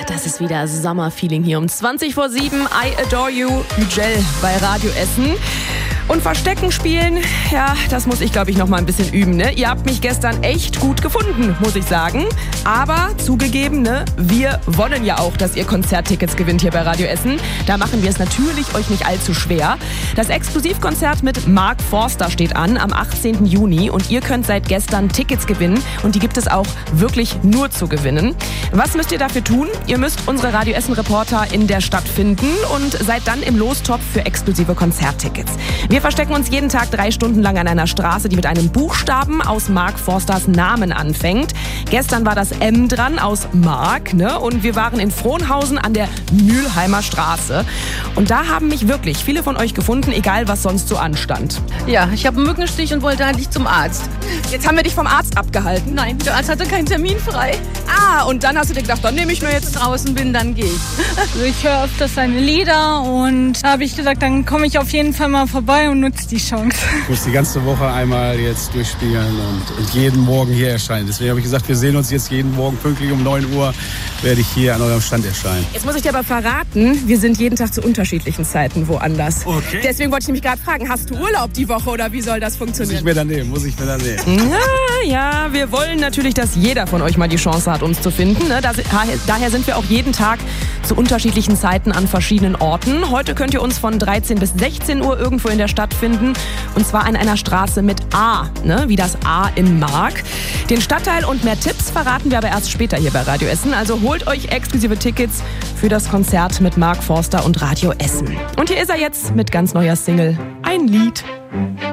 Das ist wieder Sommerfeeling hier um 7:20. I Adore You, Yücel bei Radio Essen. Und Verstecken spielen, ja, das muss ich, glaube ich, noch mal ein bisschen üben, ne? Ihr habt mich gestern echt gut gefunden, muss ich sagen. Aber zugegeben, ne, wir wollen ja auch, dass ihr Konzerttickets gewinnt hier bei Radio Essen. Da machen wir es natürlich euch nicht allzu schwer. Das Exklusivkonzert mit Mark Forster steht an am 18. Juni. Und ihr könnt seit gestern Tickets gewinnen. Und die gibt es auch wirklich nur zu gewinnen. Was müsst ihr dafür tun? Ihr müsst unsere Radio Essen Reporter in der Stadt finden und seid dann im Lostopf für exklusive Konzerttickets. Wir verstecken uns jeden Tag 3 Stunden lang an einer Straße, die mit einem Buchstaben aus Mark Forsters Namen anfängt. Gestern war das M dran aus Mark, ne? Und wir waren in Frohnhausen an der Mülheimer Straße. Und da haben mich wirklich viele von euch gefunden, egal was sonst so anstand. Ja, ich habe einen Mückenstich und wollte eigentlich zum Arzt. Jetzt haben wir dich vom Arzt abgehalten. Nein, der Arzt hatte keinen Termin frei. Und dann hast du dir gedacht, dann nehme ich mir jetzt Draußen bin, dann gehe ich. Also ich höre öfters seine Lieder und da habe ich gesagt, dann komme ich auf jeden Fall mal vorbei und nutze die Chance. Ich muss die ganze Woche einmal jetzt durchspielen und jeden Morgen hier erscheinen. Deswegen habe ich gesagt, wir sehen uns jetzt jeden Morgen pünktlich um 9 Uhr, werde ich hier an eurem Stand erscheinen. Jetzt muss ich dir aber verraten, wir sind jeden Tag zu unterschiedlichen Zeiten woanders. Okay. Deswegen wollte ich mich gerade fragen, hast du Urlaub die Woche oder wie soll das funktionieren? Muss ich mir dann nehmen. Ja, wir wollen natürlich, dass jeder von euch mal die Chance hat, uns zu finden. Ne? Daher sind wir auch jeden Tag zu unterschiedlichen Zeiten an verschiedenen Orten. Heute könnt ihr uns von 13 bis 16 Uhr irgendwo in der Stadt finden. Und zwar an einer Straße mit A, ne? Wie das A in Mark. Den Stadtteil und mehr Tipps verraten wir aber erst später hier bei Radio Essen. Also holt euch exklusive Tickets für das Konzert mit Mark Forster und Radio Essen. Und hier ist er jetzt mit ganz neuer Single, Ein Lied.